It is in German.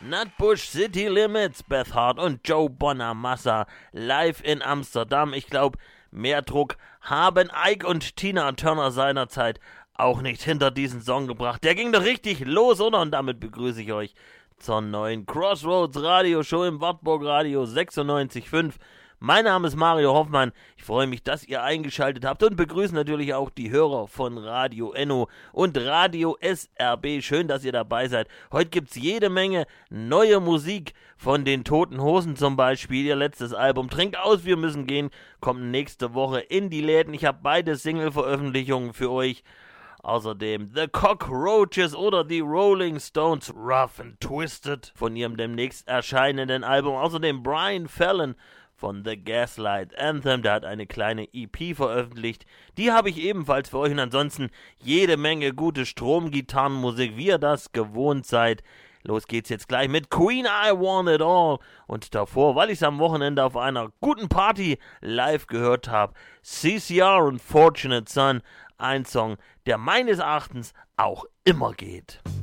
Nutbush City Limits, Beth Hart und Joe Bonamassa live in Amsterdam. Ich glaube, mehr Druck haben Ike und Tina Turner seinerzeit auch nicht hinter diesen Song gebracht. Der ging doch richtig los, oder? Und damit begrüße ich euch zur neuen Crossroads Radioshow im Wartburg Radio 96.5. Mein Name ist Mario Hoffmann. Ich freue mich, dass ihr eingeschaltet habt und begrüße natürlich auch die Hörer von Radio Enno und Radio SRB. Schön, dass ihr dabei seid. Heute gibt es jede Menge neue Musik von den Toten Hosen zum Beispiel. Ihr letztes Album Trink aus, wir müssen gehen kommt nächste Woche in die Läden. Ich habe beide Single-Veröffentlichungen für euch. Außerdem The Cockroaches oder die Rolling Stones Rough and Twisted von ihrem demnächst erscheinenden Album. Außerdem Brian Fallon von The Gaslight Anthem, der hat eine kleine EP veröffentlicht. Die habe ich ebenfalls für euch und ansonsten jede Menge gute Stromgitarrenmusik, wie ihr das gewohnt seid. Los geht's jetzt gleich mit Queen I Want It All und davor, weil ich es am Wochenende auf einer guten Party live gehört habe, CCR und Fortunate Son, ein Song, der meines Erachtens auch immer geht.